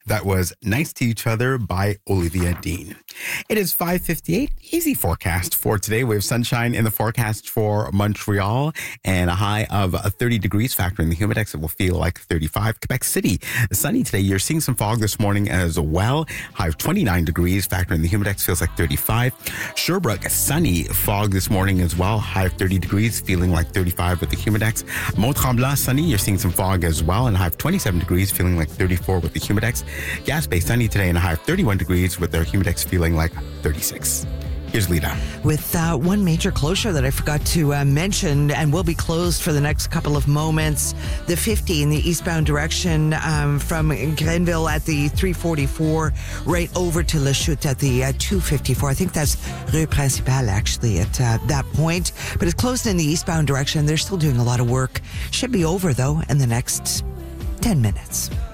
That was Nice to Each Other by Olivia Dean. It is 5:58. Easy forecast for today. We have sunshine in the forecast for Montreal and a high of 30 degrees. Factoring the humidex, it will feel like 35. Quebec City, sunny today. You're seeing some fog this morning as well. High of 29 degrees. Factoring the humidex, feels like 35. Sherbrooke, sunny. Fog this morning as well. High of 30 degrees, feeling like 35 with the humidex. Mont-Tremblant, sunny. You're seeing some fog as well. And high of 27 degrees, feeling like 34 with the humidex. Gaspé, sunny today and a high of 31 degrees with their humidex feeling like 36. Here's Lita. With one major closure that I forgot to mention and will be closed for the next couple of moments, the 50 in the eastbound direction from Grenville at the 344 right over to La Chute at the 254. I think that's Rue Principale actually at that point. But it's closed in the eastbound direction. They're still doing a lot of work. Should be over though in the next 10 minutes.